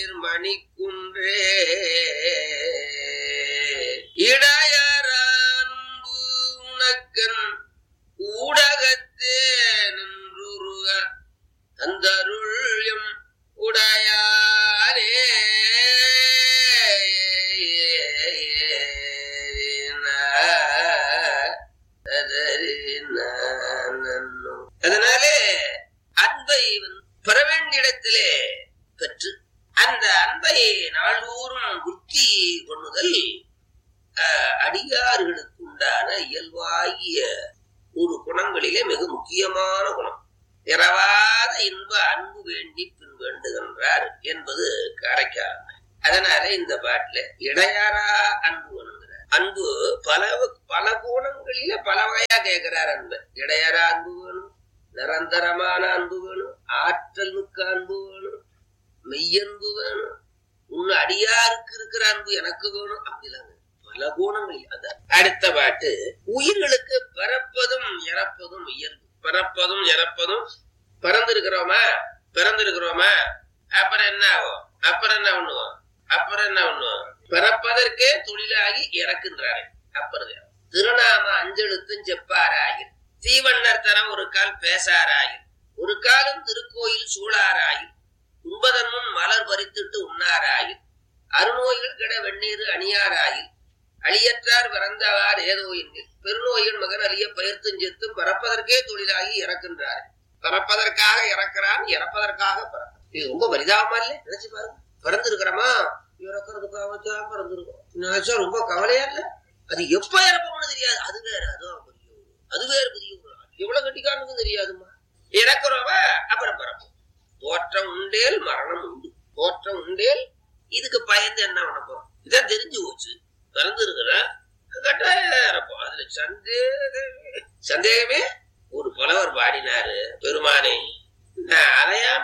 மணிக்குன்றே இடையரான்பு உனக்கன் ஊடகத்தே நின்றுருக தந்தருள்யம் உடையானே அதனாலே அன்பை பெற வேண்டிய இடத்திலே பெற்று அந்த அன்பை நாள்தோறும் புத்தி பண்ணுதல் அடியார்களுக்கு உண்டான இயல்பாகிய ஒரு குணங்களிலே மிக முக்கியமான குணம். இரவாத இன்ப அன்பு வேண்டி பின் வேண்டுகின்றார் என்பது காரைக்கால். அதனால இந்த பாட்டுல இடையாரா அன்பு வேணுங்கிறார். அன்பு பல கோணங்களில பல வகையா கேட்கிறார். அன்பு இடையாரா அன்பு வேணும், நிரந்தரமான அன்பு வேணும், ஆற்றல் மிக்க அன்பு வேணும், மெய்யன்பு வேணும், உன் அடியாருக்கு இருக்கிற அன்பு எனக்கு வேணும். அப்படிலாம் பல கோணங்கள். அடுத்த பாட்டு உயிர்களுக்கு பிறப்பதும் இறப்பதும் இயல்பு. பிறப்பதும் இறப்பதும் பிறந்திருக்கிறோமா அப்புறம் என்ன ஆகும்? அப்புறம் என்ன பண்ணுவோம்? பிறப்பதற்கே தொழிலாகி இறக்கின்றாரு. அப்புறம் திருநாம அஞ்செழுத்தும் செப்பாராயில் தீவண்ணர் தரம் ஒரு கால் பேசாராயில் ஒரு காலம் திருக்கோயில் சூழாராயில் உண்பதன் முன் மலர் பறித்துட்டு உண்ணாராயில் அருநோய்கள் கிட வெந்நீர் அணியாராயில் அழியற்றார் பிறந்தவார் ஏதோ எண்ணில் பெருநோயின் மகன் அழிய பயிர்த்தும் செத்தும் பறப்பதற்கே தொழிலாகி இறக்கின்றார். பறப்பதற்காக இறக்கிறான், இறப்பதற்காக பிறக்கிறான். இது ரொம்ப பரிதாபமா இல்ல? நினைச்சு பாருங்க. பிறந்திருக்கிறோமா, இறக்குறதுக்காக பிறந்திருக்கோம். நினைச்சா ரொம்ப கவலையா இல்ல? அது எப்ப இறப்போம்னு தெரியாது. அது வேற, அது வேறு பெரிய எவ்வளவு கட்டிக்காரனுக்கும் தெரியாதுமா. இறக்குறவ அப்புறம் பிறப்போம். தோற்றம் உண்டேல் மரணம் உண்டு. தோற்றம் உண்டேல் இதுக்கு பயந்து என்ன பண்ண போறோம்? இதான் தெரிஞ்சு போச்சு. பிறந்திருக்கிற கட்டாயம் இறப்போம். அதுல சந்தேகமே. ஒரு புலவர் பாடினாரு, பெருமானே அலையாம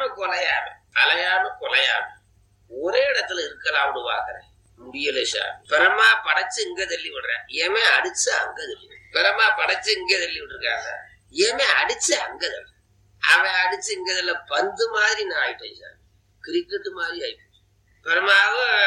கொலையாம ஒரே இடத்துல இருக்கலாம்னு பாக்குறேன், முடியல சாமி. பெறமா படைச்சு இங்க தள்ளி விடுறேன், ஏமே அடிச்சு அங்க தள்ளி. பெறமா படைச்சு இங்க தள்ளி விட்டுருக்காங்க, ஏமே அடிச்சு அங்க தள்ளி. அவன் அடிச்சு இங்க தள்ள பந்து மாதிரி நான் ஆயிட்டேன் சாமி, கிரிக்கெட் மாதிரி ஆயிப்போச்சு. பெருமாவும்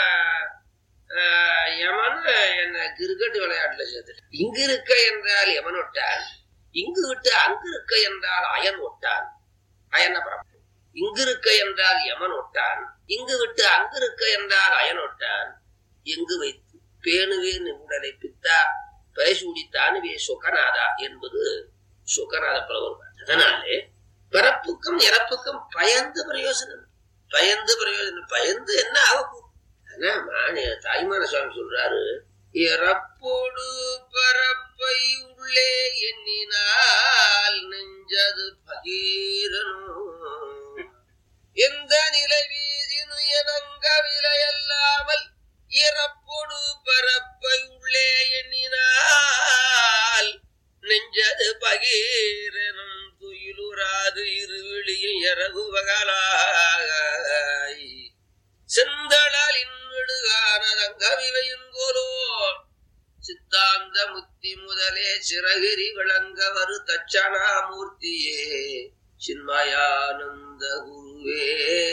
யமன் என்ன கிரிக்கெட் விளையாட்டுல சேர்த்து. இங்கு இருக்க என்றால் யமன் ஒட்டான், இங்கு விட்டு அங்கு இருக்க என்றால் அயன் ஒட்டான். அயன பரப்பு. இங்கு இருக்க என்றால் யமன் ஒட்டான், இங்கு விட்டு அங்கு இருக்க என்றால் அயன் ஒட்டான். எங்கு வைத்து பேணுவேன் உடலை பித்தா பேசூடித்தானுவே சொக்கநாதா என்பது சொக்கநாத புலவர். அதனாலே பிறப்புக்கும் இறப்புக்கும் பயந்து பிரயோஜனம். பயந்து என்ன ஆகும்? தாய்மான சுவாமி சொல்றாரு, இறப்போடு பரப்பை உள்ளே எண்ணினால் நெஞ்சது பகீரனும் எந்த நிலை வீதினு எனங்க விலையல்லாமல் இறப்போடு பரப்பை உள்ளே எண்ணினால் நெஞ்சது பகீரனும் துயிலுறாது இருவிழியும் இரவு பகலாய் செந்தளால் இன்விடுகானதங்கவிவையுங்கோலோ சித்தாந்த முத்தி முதலே சிறகிரி விளங்க வரு தட்சணாமூர்த்தியே சின்மயானந்த குருவே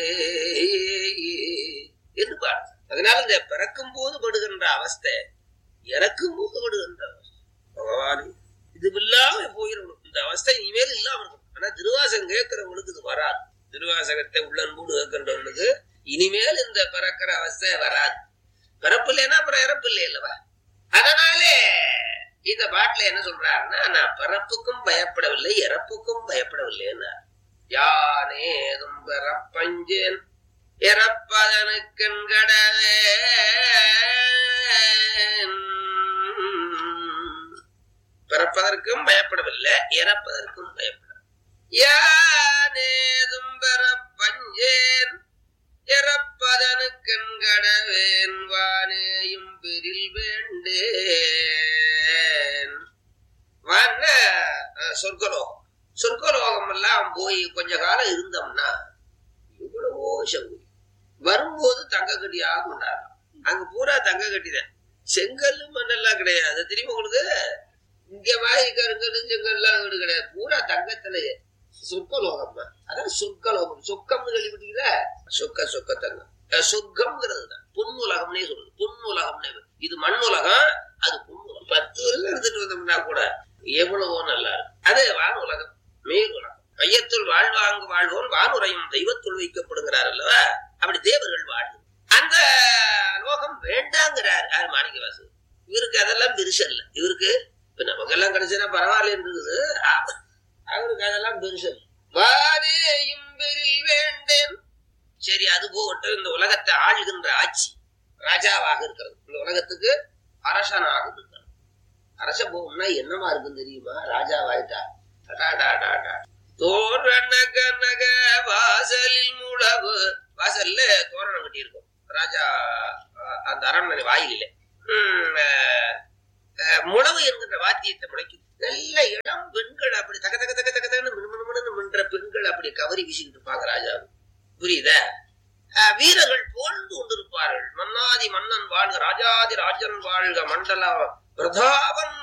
என்று பாடு. அதனால இந்த பிறக்கும் போது படுகின்ற அவஸ்தை, இறக்கும் போது படுகின்ற அவஸ்தை, பகவானே இது இல்லாம போயிடணும். இந்த அவஸ்தை இனிமேல் இல்லாம இருக்கும். ஆனா திருவாசகம் கேட்கிறவங்களுக்கு இது வராது. திருவாசகத்தை உள்ளன்போடு கேட்கின்றவங்களுக்கு இனிமேல் இந்த பிறக்கிற அவஸ்தை வராது. பிறப்பு இல்லைன்னா அப்புறம் இறப்பு இல்லை அல்லவா? அதனாலே இந்த பாட்டுல என்ன சொல்றாருன்னா, நான் பிறப்புக்கும் பயப்படவில்லை இறப்புக்கும் பயப்படவில்லை. யானேதும் பிறப்பஞ்சேன் இறப்பதனுக்கடவே பிறப்பதற்கும் பயப்படவில்லை இறப்பதற்கும் பயப்பட. யானேதும் பிறப்பஞ்சேன் இறப்பதனுக்கடவேன் வானேயும் பெரில் வேண்டேன். வான சொர்க்கலோகம் எல்லாம் போய் கொஞ்ச காலம் இருந்தோம்னா எவ்வளவோ சௌகரியம். வரும்போது தங்க கட்டியாக கொண்டாடலாம். அங்க பூரா தங்க கட்டிதான், செங்கல் மண்ணெல்லாம் கிடையாது. தெரியுமா உங்களுக்கு? இங்க மாதிரி கருங்கல் செங்கல்லாம் வீடு கிடையாது, பூரா தங்கத்திலேயே. சொர்க்கலோகம், அதான் சொர்க்கலோகம். சொக்கம்னு கேள்விப்பட்டீங்களா? சொக்க தங்கம். சொர்க்கம்ங்கிறது தான் பொன்னுலகம்னே சொல்றது. பொன்னுலகம்னே இது மண்ணுலகம், அது பொன்னுலகம். 10 வருஷம் எடுத்துட்டு வந்தோம்னா கூட எவ்வளவோ நல்லா இருக்கும். அது வானுலகம், மேலுலகம். மையத்துள் வாழ்வாங்கு வாழ்வோன் வானுரையும் தெய்வத்துள் வைக்கப்படுகிறார் அல்லவா? அப்படி தேவர்கள் வாழ்வு அந்த லோகம் வேண்டாங்கிறார் யார்? மாணிக்கவாசு. இவருக்கு அதெல்லாம் பெருசு இல்ல. இவருக்கு இப்ப நமக்கெல்லாம் கிடைச்சா பரவாயில்ல இருக்குது, அவருக்கு அதெல்லாம் பெருசு இல்ல. வாரேயும் பெரில் வேண்டேன். சரி, அது போகட்டும். இந்த உலகத்தை ஆளுகின்ற ஆட்சி ராஜாவாக இருக்கிறது, இந்த உலகத்துக்கு அரசனாக இருக்கிறது. அரச போகணும்னா என்னமா இருக்குன்னு தெரியுமா? ராஜாவாயிட்டா தோரண கனக வாசலில் முழவு. வாசல்ல தோரணம் கட்டி இருக்கும் ராஜா அந்த அரண்மனை வாயில. முழவு என்கின்ற வாத்தியத்தை முளைக்கும். நல்ல இளம் பெண்கள் அப்படி தக தக தக தகன்னு மின்ன்ற பெண்கள் அப்படி கவரி வீசிக்கிட்டு இருப்பாங்க ராஜா. புரியுதா? வீரர்கள் போழ்ந்து கொண்டிருப்பார்கள். மன்னாதி மன்னன் வாழ்க, ராஜாதி ராஜன் வாழ்க, மண்டல பிரதாபன்